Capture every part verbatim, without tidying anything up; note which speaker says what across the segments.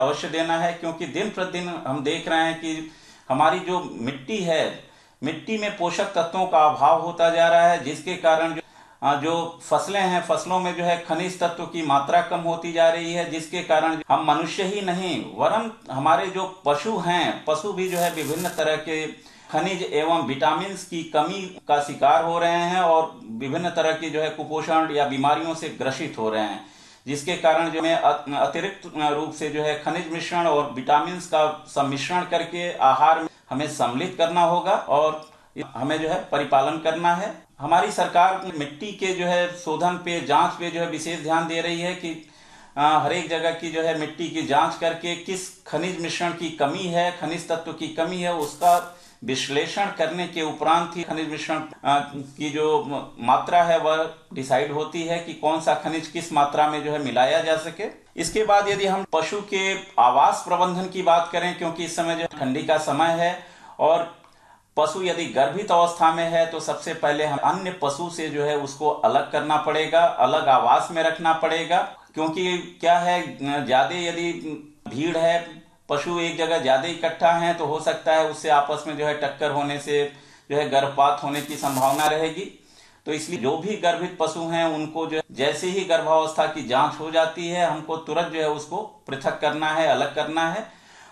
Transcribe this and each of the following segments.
Speaker 1: अवश्य देना है, क्योंकि दिन प्रतिदिन हम देख रहे हैं कि हमारी जो मिट्टी है, मिट्टी में पोषक तत्वों का अभाव होता जा रहा है, जिसके कारण जो जो फसलें हैं, फसलों में जो है खनिज तत्व की मात्रा कम होती जा रही है, जिसके कारण हम मनुष्य ही नहीं वरन हमारे जो पशु हैं, पशु भी जो है विभिन्न तरह के खनिज एवं विटामिन की कमी का शिकार हो रहे हैं और विभिन्न तरह की जो है कुपोषण या बीमारियों से ग्रसित हो रहे हैं, जिसके कारण जो है अतिरिक्त रूप से जो है खनिज मिश्रण और विटामिन का सम्मिश्रण करके आहार में हमें सम्मिलित करना होगा और हमें जो है परिपालन करना है। हमारी सरकार मिट्टी के जो है शोधन पे, जांच पे जो है विशेष ध्यान दे रही है कि हर एक जगह की जो है मिट्टी की जांच करके किस खनिज मिश्रण की कमी है, खनिज तत्व की कमी है, उसका विश्लेषण करने के उपरांत ही खनिज मिश्रण की जो मात्रा है वह डिसाइड होती है कि कौन सा खनिज किस मात्रा में जो है मिलाया जा सके। इसके बाद यदि हम पशु के आवास प्रबंधन की बात करें, क्योंकि इस समय जो ठंडी का समय है और पशु यदि गर्भित अवस्था में है तो सबसे पहले हम अन्य पशु से जो है उसको अलग करना पड़ेगा, अलग आवास में रखना पड़ेगा, क्योंकि क्या है ज्यादा यदि भीड़ है, पशु एक जगह ज्यादा इकट्ठा हैं तो हो सकता है उससे आपस में जो है टक्कर होने से जो है गर्भपात होने की संभावना रहेगी। तो इसलिए जो भी गर्भित पशु हैं उनको जो जैसे ही गर्भावस्था की जांच हो जाती है हमको तुरंत जो है उसको पृथक करना है, अलग करना है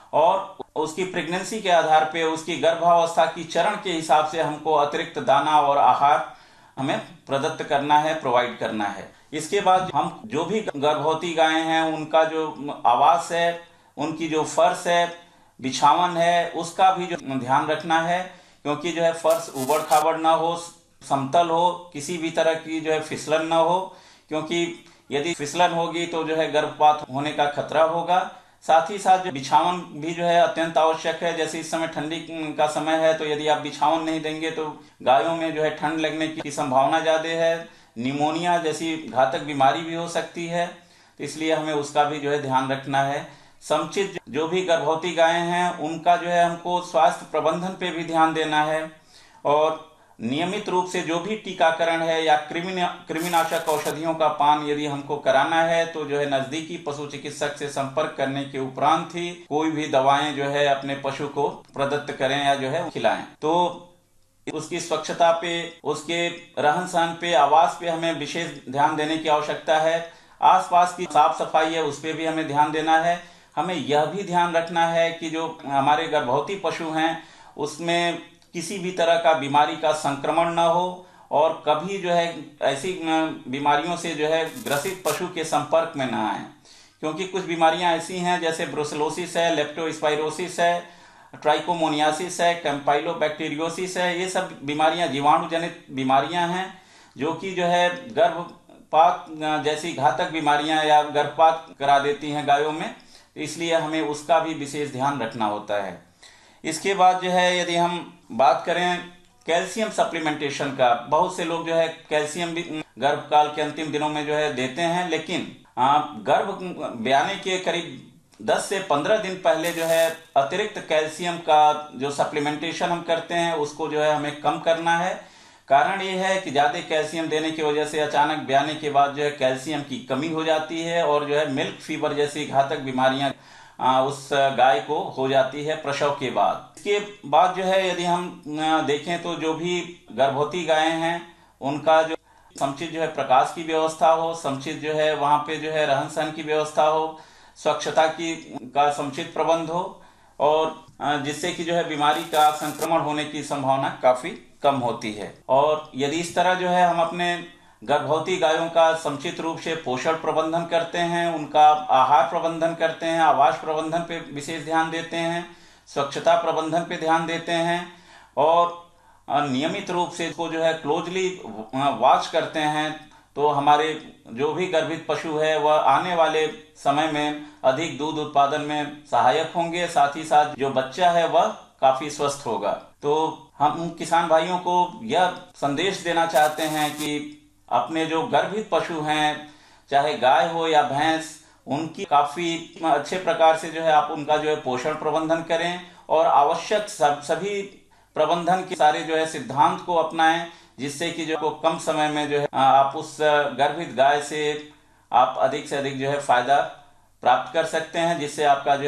Speaker 1: और उसकी प्रेगनेंसी के आधार पे, उसकी गर्भावस्था की चरण के हिसाब से हमको अतिरिक्त दाना और आहार हमें प्रदत्त करना है, प्रोवाइड करना है। इसके बाद हम जो भी गर्भवती गायें हैं उनका जो आवास है, उनकी जो फर्श है, बिछावन है, उसका भी जो ध्यान रखना है, क्योंकि जो है फर्श उबड़ खाबड़ ना हो, समतल हो, किसी भी तरह की जो है फिसलन ना हो, क्योंकि यदि फिसलन होगी तो जो है गर्भपात होने का खतरा होगा। साथ ही साथ जो बिछावन भी जो है अत्यंत आवश्यक है। जैसे इस समय ठंडी का समय है तो यदि आप बिछावन नहीं देंगे तो गायों में जो है ठंड लगने की संभावना ज्यादा है, निमोनिया जैसी घातक बीमारी भी हो सकती है, तो इसलिए हमें उसका भी जो है ध्यान रखना है। समुचित जो भी गर्भवती गायें हैं उनका जो है हमको स्वास्थ्य प्रबंधन पे भी ध्यान देना है और नियमित रूप से जो भी टीकाकरण है या कृमि कृमिनाशक औषधियों का पान यदि हमको कराना है तो जो है नजदीकी पशु चिकित्सक से संपर्क करने के उपरांत ही कोई भी दवाएं जो है अपने पशु को प्रदत्त करें या जो है खिलाएं। तो उसकी स्वच्छता पे, उसके रहन सहन पे, आवास पे हमें विशेष ध्यान देने की आवश्यकता है। आसपास की साफ सफाई है उस पर भी हमें ध्यान देना है। हमें यह भी ध्यान रखना है कि जो हमारे गर्भवती पशु हैं उसमें किसी भी तरह का बीमारी का संक्रमण न हो और कभी जो है ऐसी बीमारियों से जो है ग्रसित पशु के संपर्क में न आए, क्योंकि कुछ बीमारियां ऐसी हैं जैसे ब्रुसेलोसिस है, लेप्टोस्पाइरोसिस है, ट्राइकोमोनियासिस है, कैंपाइलोबैक्टीरियोसिस है। ये सब बीमारियां जीवाणु जनित बीमारियां हैं जो कि जो है गर्भपात जैसी घातक बीमारियां या गर्भपात करा देती हैं गायों में, इसलिए हमें उसका भी विशेष ध्यान रखना होता है। इसके बाद जो है यदि हम बात करें कैल्शियम सप्लीमेंटेशन का, बहुत से लोग जो है कैल्शियम भी गर्भकाल के अंतिम दिनों में जो है देते हैं, लेकिन गर्भ ब्याने के करीब दस से पंद्रह दिन पहले जो है अतिरिक्त कैल्शियम का जो सप्लीमेंटेशन हम करते हैं उसको जो है हमें कम करना है। कारण ये है कि ज्यादा कैल्शियम देने की वजह से अचानक ब्याने के बाद जो है कैल्शियम की कमी हो जाती है और जो है मिल्क फीवर जैसी घातक बीमारियां आ, उस गाय को हो जाती है प्रसव के बाद। इसके बाद जो है यदि हम देखें तो जो भी गर्भवती गायें हैं उनका जो समुचित जो है प्रकाश की व्यवस्था हो, समुचित जो है वहां पे जो है रहन सहन की व्यवस्था हो, स्वच्छता की का समुचित प्रबंध हो और जिससे कि जो है बीमारी का संक्रमण होने की संभावना काफी कम होती है। और यदि इस तरह जो है हम अपने गर्भवती गायों का समुचित रूप से पोषण प्रबंधन करते हैं, उनका आहार प्रबंधन करते हैं, आवास प्रबंधन पे विशेष ध्यान देते हैं, स्वच्छता प्रबंधन पे ध्यान देते हैं और नियमित रूप से इसको जो है क्लोजली वॉच करते हैं, तो हमारे जो भी गर्भित पशु है वह आने वाले समय में अधिक दूध उत्पादन में सहायक होंगे, साथ ही साथ जो बच्चा है वह काफी स्वस्थ होगा। तो हम किसान भाइयों को यह संदेश देना चाहते हैं कि अपने जो गर्भित पशु हैं, चाहे गाय हो या भैंस, उनकी काफी अच्छे प्रकार से जो है आप उनका जो है पोषण प्रबंधन करें और आवश्यक सब सभी प्रबंधन के सारे जो है सिद्धांत को अपनाएं, जिससे कि जो कम समय में जो है आप उस गर्भित गाय से आप अधिक से अधिक जो है फायदा प्राप्त कर सकते हैं, जिससे आपका जो